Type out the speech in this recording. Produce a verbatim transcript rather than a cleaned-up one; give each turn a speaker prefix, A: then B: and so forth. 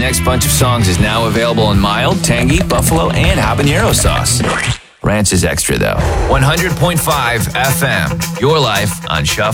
A: next bunch of songs is now available in mild, tangy, buffalo, and habanero sauce. Ranch is extra, though. one hundred point five F M. Your life on Shuffle.